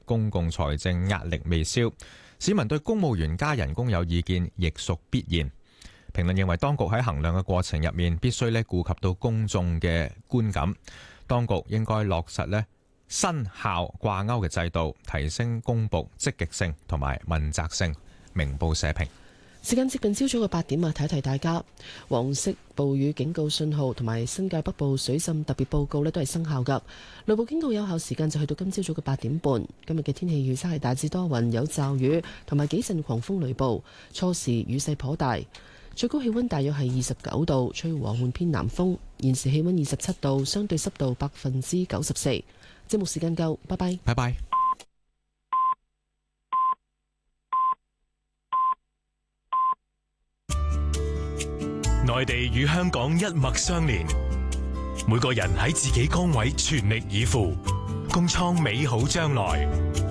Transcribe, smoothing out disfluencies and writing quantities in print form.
公共財政壓力未消，市民對公務員加人工有意見，亦屬必然。評論認為，當局喺衡量嘅過程入面，必須顧及到公眾嘅觀感。當局應該落實薪效掛鈎嘅制度，提升公僕積極性同埋問責性。明報社評。 時間接近朝早嘅8點啊，提一提大家，黃色暴雨警告信號同埋新界北部水浸特別報告都係生效㗎。雷暴警告有效時間就去到今朝早嘅8點半。今日嘅天氣預測係大致多雲，有驟雨同埋幾陣狂風雷暴，初時雨勢頗大，最高氣溫大約係29度，吹和緩偏南風。現時氣溫27度，相對濕度94%。節目時間夠，拜拜。 拜拜。 內地與香港一脈相連，每個人喺自己崗位全力以赴，共創美好將來。